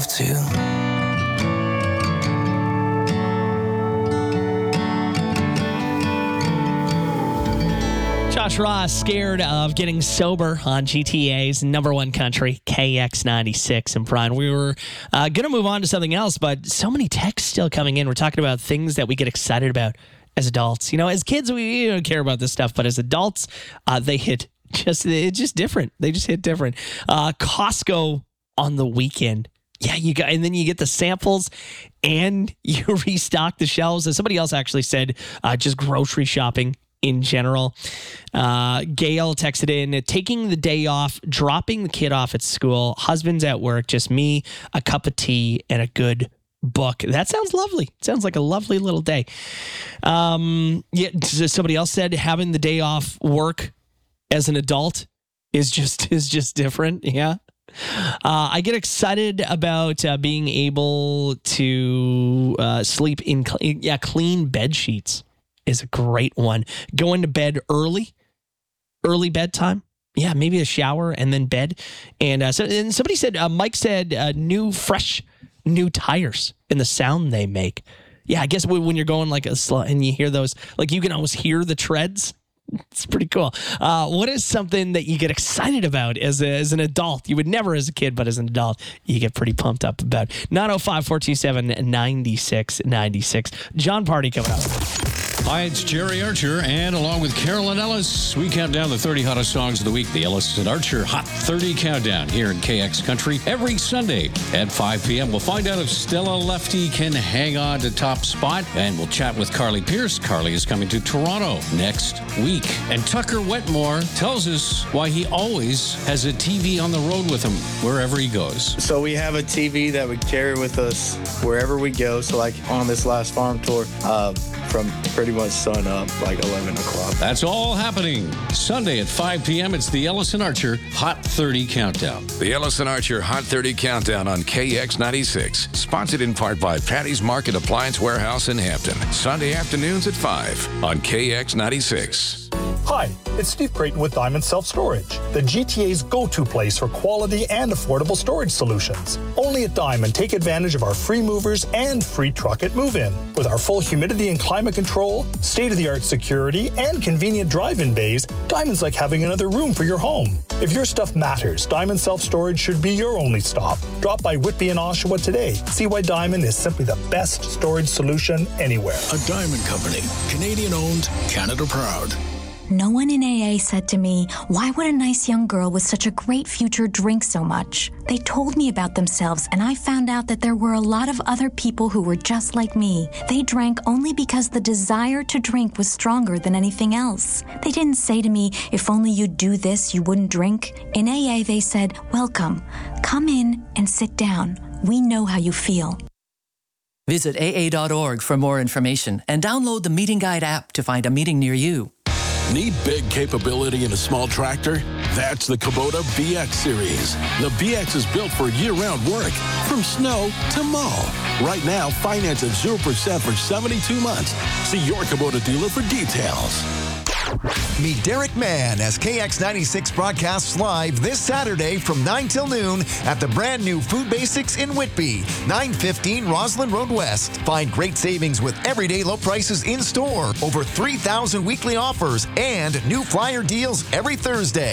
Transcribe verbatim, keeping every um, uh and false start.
myself too. Josh Ross, scared of getting sober on G T A's number one country, K X ninety-six. And Brian, we were uh, going to move on to something else, but so many texts still coming in. We're talking about things that we get excited about as adults. You know, as kids, we don't care about this stuff, but as adults, uh, they hit just, it's just different. They just hit different. Uh, Costco on the weekend. Yeah, you got, and then you get the samples and you restock the shelves. As somebody else actually said, uh, just grocery shopping in general. Uh, Gail texted in, taking the day off, dropping the kid off at school, husband's at work, just me, a cup of tea, and a good book. That sounds lovely. Sounds like a lovely little day. Um, yeah, somebody else said having the day off work as an adult is just is just different. Yeah. Uh, I get excited about uh, being able to uh, sleep in cl- yeah clean bed sheets. Is a great one. Going to bed early, early bedtime. Yeah, maybe a shower and then bed. And, uh, so, and somebody said, uh, Mike said, uh, new, fresh, new tires and the sound they make. Yeah, I guess when you're going like a slow and you hear those, like you can almost hear the treads. It's pretty cool. Uh, what is something that you get excited about as, a, as an adult? You would never as a kid, but as an adult, you get pretty pumped up about. nine oh five, four two seven, nine six nine six. John Party coming up. Hi, it's Jerry Archer, and along with Carolyn Ellis, we count down the thirty hottest songs of the week. The Ellis and Archer Hot thirty Countdown here in K X Country every Sunday at five p.m. We'll find out if Stella Lefty can hang on to top spot, and we'll chat with Carly Pierce. Carly is coming to Toronto next week. And Tucker Wetmore tells us why he always has a T V on the road with him wherever he goes. So we have a T V that we carry with us wherever we go. So like on this last farm tour, uh, from pretty much sun up, like eleven o'clock. That's all happening Sunday at five p.m. It's the Ellis and Archer Hot thirty Countdown. The Ellis and Archer Hot thirty Countdown on K X ninety-six. Sponsored in part by Patty's Market Appliance Warehouse in Hampton. Sunday afternoons at five on K X ninety-six. Hi, it's Steve Creighton with Diamond Self-Storage, the G T A's go-to place for quality and affordable storage solutions. Only at Diamond, take advantage of our free movers and free truck at move-in. With our full humidity and climate control, state-of-the-art security, and convenient drive-in bays, Diamond's like having another room for your home. If your stuff matters, Diamond Self-Storage should be your only stop. Drop by Whitby and Oshawa today. See why Diamond is simply the best storage solution anywhere. A Diamond Company, Canadian-owned, Canada proud. No one in A A said to me, why would a nice young girl with such a great future drink so much? They told me about themselves, and I found out that there were a lot of other people who were just like me. They drank only because the desire to drink was stronger than anything else. They didn't say to me, if only you'd do this, you wouldn't drink. In A A, they said, welcome. Come in and sit down. We know how you feel. Visit A A dot org for more information and download the Meeting Guide app to find a meeting near you. Need big capability in a small tractor? That's the Kubota B X series. The B X is built for year-round work, from snow to mow. Right now, finance at zero percent for seventy-two months. See your Kubota dealer for details. Meet Derek Mann as K X ninety-six broadcasts live this Saturday from nine till noon at the brand new Food Basics in Whitby, nine fifteen Roslyn Road West. Find great savings with everyday low prices in store, over three thousand weekly offers, and new flyer deals every Thursday.